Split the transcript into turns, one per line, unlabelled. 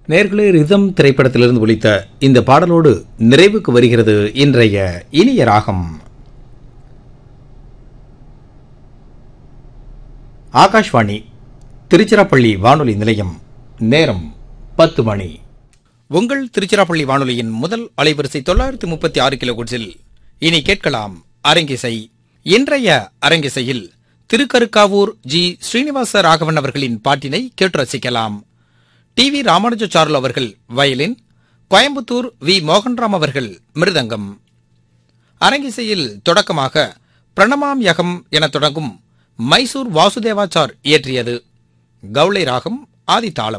நேர்களே, ரிதம் திரைப்படத்திலிருந்து ஒலித்த இந்த பாடலோடு நிறைவுக்கு வருகிறது இன்றைய இனிய ராகம். ஆகாஷ்வாணி திருச்சிராப்பள்ளி வானொலி நிலையம். நேரம் 10 மணி. உங்கள் திருச்சிராப்பள்ளி வானொலியின் முதல் அலைவரிசை 936 கிலோஹெர்ட்ஸில் இனி கேட்கலாம் அரங்கிசை. இன்றைய அரங்கிசையில் திருக்கருக்காவூர் ஜி ஸ்ரீனிவாச ராகவன் அவர்களின் பாட்டினை கேட்டு ரசிக்கலாம். டி.வி. ராமானுஜாச்சார்லு அவர்கள் வயலின், கோயம்புத்தூர் வி. மோகன்ராம் அவர்கள் மிருதங்கம். அரங்கிசையில் தொடக்கமாக பிரணமாம் யகம் என தொடங்கும் மைசூர் வாசுதேவாச்சார் இயற்றியது. கவுளை ராகம் ஆதிதாளம்.